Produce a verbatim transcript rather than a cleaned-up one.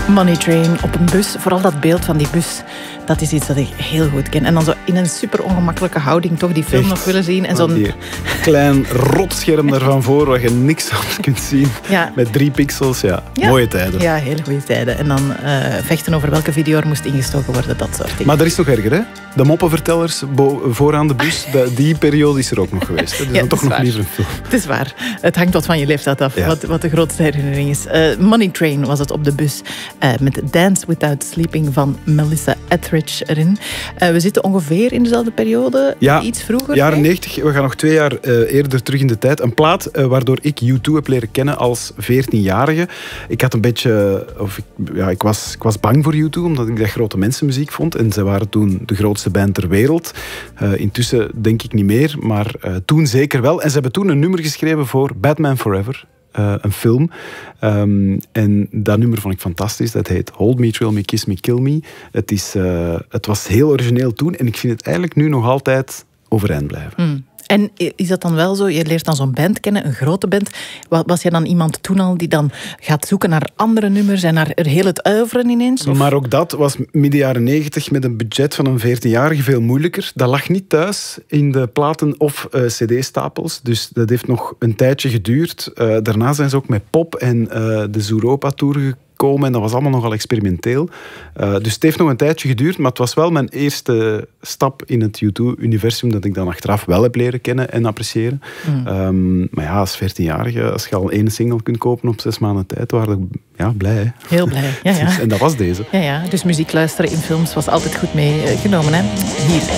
Money Train op een bus. Vooral dat beeld van die bus, dat is iets dat ik heel goed ken. En dan zo in een super ongemakkelijke houding toch die film Echt? nog willen zien. En zo'n Die klein rotscherm daarvan voor, waar je niks aan kunt zien. Ja. Met drie pixels, ja. Ja. Mooie tijden. Ja, hele goede tijden. En dan uh, vechten over welke video er moest ingestoken worden, dat soort dingen. Maar er is nog erger, hè? De moppenvertellers bo- vooraan de bus, de, die periode is er ook nog geweest. Hè? Dus Ja, dan toch dat is nog waar. liever een film. Het is waar. Het hangt wat van je leeftijd af, Ja. wat, wat de grootste herinnering is. Uh, Money Train was het op de bus uh, met Dance Without Sleeping van Melissa Etheridge erin. Uh, we zitten ongeveer in dezelfde periode, Ja, iets vroeger. Jaren nee? negentig, we gaan nog twee jaar uh, eerder terug in de tijd. Een plaat uh, waardoor ik U twee heb leren kennen als veertienjarige. Ik had een beetje, of ik, ja, ik, was, ik was bang voor U twee, omdat ik dat grote mensenmuziek vond. En ze waren toen de grootste band ter wereld. Uh, intussen denk ik niet meer, maar uh, toen zeker wel. En ze hebben toen een nummer geschreven voor Batman Forever. Uh, een film. Um, en dat nummer vond ik fantastisch. Dat heet Hold Me, Thrill Me, Kiss Me, Kill Me. Het, is, uh, het was heel origineel toen. En ik vind het eigenlijk nu nog altijd overeind blijven. Mm. En is dat dan wel zo? Je leert dan zo'n band kennen, een grote band. Was jij dan iemand toen al die dan gaat zoeken naar andere nummers en naar er heel het uiveren ineens? Of? Maar ook dat was midden jaren negentig met een budget van een veertienjarige veel moeilijker. Dat lag niet thuis in de platen- of uh, cd-stapels. Dus dat heeft nog een tijdje geduurd. Uh, daarna zijn ze ook met pop en uh, de Zooropa-tour gekomen. En dat was allemaal nogal experimenteel. Uh, dus het heeft nog een tijdje geduurd, maar het was wel mijn eerste stap in het U twee-universum dat ik dan achteraf wel heb leren kennen en appreciëren. Mm. Um, maar ja, als veertienjarige, als je al één single kunt kopen op zes maanden tijd, waren ik ja, blij. Hè? Heel blij, ja, ja. En dat was deze. Ja, ja. Dus muziek luisteren in films was altijd goed meegenomen. Hè? Hier.